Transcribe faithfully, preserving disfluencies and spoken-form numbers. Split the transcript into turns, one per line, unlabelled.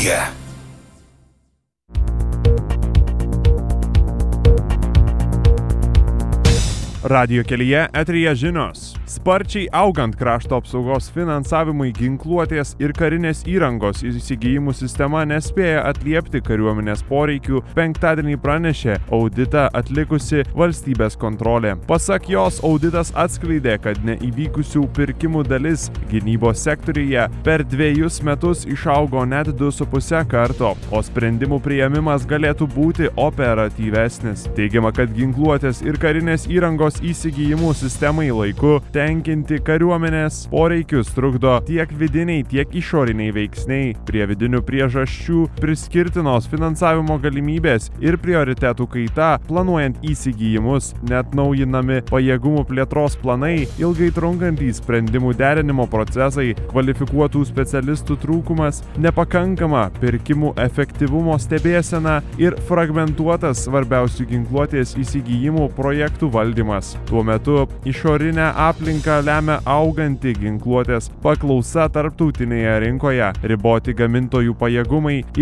kelyje.
Radijo kelyje eteryje žinios. Sparčiai augant krašto apsaugos finansavimui, ginkluotės ir karinės įrangos įsigijimų sistema nespėja atliepti kariuomenės poreikių, penktadienį pranešė auditą atlikusi valstybės kontrolė. Pasak jos, auditas atskleidė, kad neįvykusių pirkimų dalis gynybos sektoriuje per dviejus metus išaugo net du su puse karto, o sprendimų priėmimas galėtų būti operatyvesnis. Teigiama, kad ginkluotės ir karinės įrangos įsigijimų sistemai laiku tenkinti kariuomenės poreikius trukdo tiek vidiniai, tiek išoriniai veiksniai. Prie vidinių priežasčių priskirtinos finansavimo galimybės ir prioritetų kaita, planuojant įsigijimus, net naujinami pajėgumų plėtros planai, ilgai trunkantys sprendimų derinimo procesai, kvalifikuotų specialistų trūkumas, nepakankama pirkimų efektyvumo stebėsena ir fragmentuotas svarbiausių ginkluotės įsigijimų projektų valdymas. Tuo metu išorinę aplinką lemia auganti ginkluotės paklausa tarptautinėje rinkoje, riboti gamintojų pajėgumai